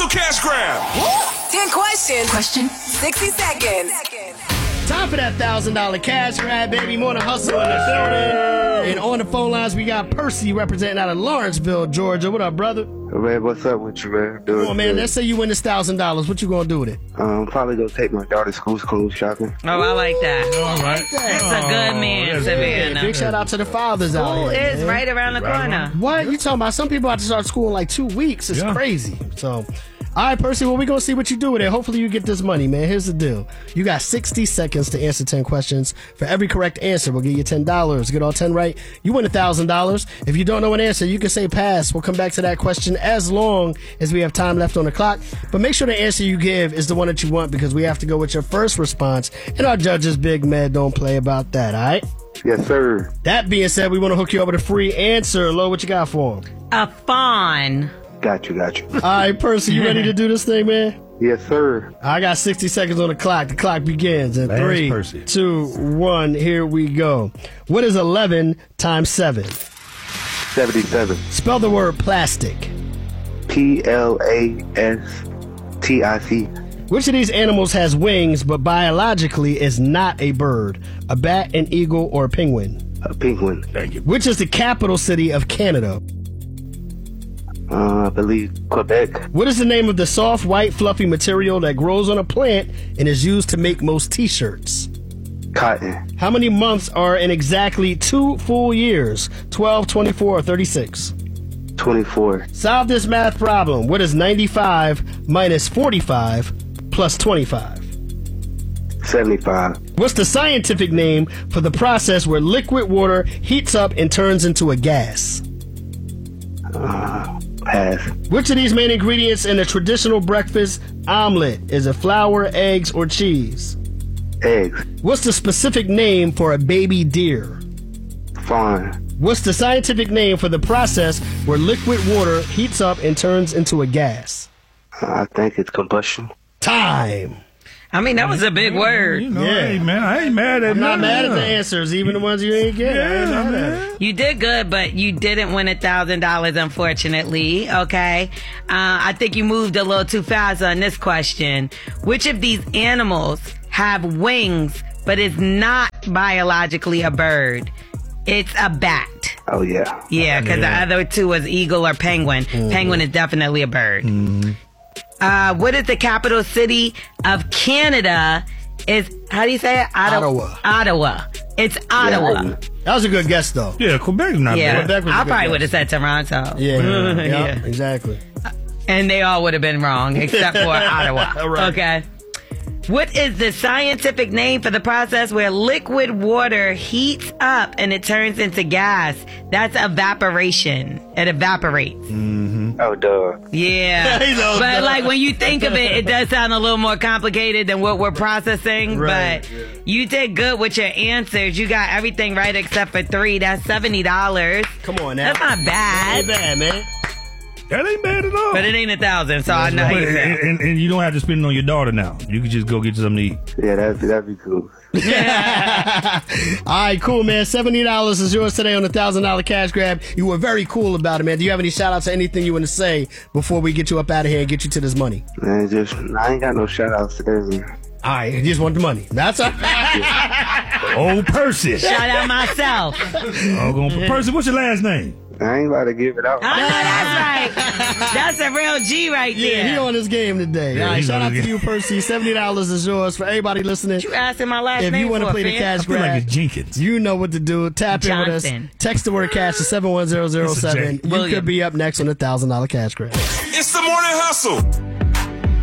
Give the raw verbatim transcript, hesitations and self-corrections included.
cash grab. ten questions. Question. sixty seconds. Time for that one thousand dollars cash grab, baby. Morning Hustle in the building. And on the phone lines, we got Percy representing out of Lawrenceville, Georgia. What up, brother? Oh, man, what's up with you, man? Doing Come on, man. good. Let's say you win this one thousand dollars. What you going to do with it? Um, probably go take my daughter to school clothes shopping. Oh, I like that. All right. That's a good man, Savannah. Big shout out to the fathers out School here. is man. right around the Right corner. around. What? You talking about? Some people have to start school in like two weeks. It's Yeah. crazy. So, all right, Percy, well, we're going to see what you do with it. Hopefully you get this money, man. Here's the deal. You got sixty seconds to answer ten questions. For every correct answer, we'll give you ten dollars. Get all ten right, you win one thousand dollars. If you don't know an answer, you can say pass. We'll come back to that question as long as we have time left on the clock. But make sure the answer you give is the one that you want because we have to go with your first response. And our judges, Big Mad, don't play about that, all right? Yes, sir. That being said, we want to hook you up with a free answer. Lo, what you got for him? A fawn. Got you, got you. All right, Percy, you ready to do this thing, man? Yes, sir. I got sixty seconds on the clock. The clock begins in Last three, Percy. two, one. Here we go. What is eleven times seven? seventy-seven. Spell the word plastic. P L A S T I C. Which of these animals has wings but biologically is not a bird? A bat, an eagle, or a penguin? A penguin. Thank you. Which is the capital city of Canada? Uh, I believe Quebec. What is the name of the soft, white, fluffy material that grows on a plant and is used to make most t-shirts? Cotton. How many months are in exactly two full years? twelve, twenty-four, or thirty-six? twenty-four. Solve this math problem. What is ninety-five minus forty-five plus twenty-five? seventy-five. What's the scientific name for the process where liquid water heats up and turns into a gas? Uh, pass. Which of these main ingredients in a traditional breakfast omelet? Is it flour, eggs, or cheese? Eggs. What's the specific name for a baby deer? Fawn. What's the scientific name for the process where liquid water heats up and turns into a gas? I think it's combustion. Time. I mean, that was a big word. You know, Yeah. hey, man, I ain't mad at I'm not none mad of at the them. answers, even the ones you ain't get. I ain't Yeah, mad at it. man. You did good, but you didn't win a thousand dollars, unfortunately. Okay, uh, I think you moved a little too fast on this question. Which of these animals have wings, but is not biologically a bird? It's a bat. Oh, yeah. Yeah, because Yeah. the other two was eagle or penguin. Penguin is definitely a bird. Uh, what is the capital city of Canada? Is how do you say it? Ottawa. Ottawa. It's Ottawa. Yeah. That was a good guess, though. Yeah, Quebec's not Yeah, bad. Quebec was a I good probably guess. would have said Toronto. Yeah, yeah, Yeah. exactly. And they all would have been wrong except for Ottawa. Right. Okay. What is the scientific name for the process where liquid water heats up and it turns into gas? That's evaporation. It evaporates. Oh, duh. Yeah. He knows But that. like when you think of it, it does sound a little more complicated than what we're processing. Right. But you did good with your answers. You got everything right except for three. That's seventy dollars. Come on now. That's not bad. Ain't bad, man. That ain't bad at all. But it ain't a thousand, so I know But- you and, and, and you don't have to spend it on your daughter now. You can just go get you something to eat. Yeah, that'd, that'd be cool. All right, cool, man. seventy dollars is yours today on the one thousand dollars cash grab. You were very cool about it, man. Do you have any shout outs or anything you want to say before we get you up out of here and get you to this money? Man, just, I ain't got no shout outs today. All right, you just want the money. That's all right. Old Percy. Shout out myself. Oh, going Percy, what's your last name? I ain't about to give it out. I know that's right. That's a real G right there. Yeah, he on his game today. Yeah, All right, he's shout on out his to you, Percy. seventy dollars is yours for everybody listening. You asking my last If name you want to for play a the fan? cash I feel grab, like it's Jenkins. you know what to do. Tap in with Johnson. us. Text the word cash to seven one zero zero seven. It's a J. You William. could be up next on the one thousand dollars cash grab. It's the morning hustle.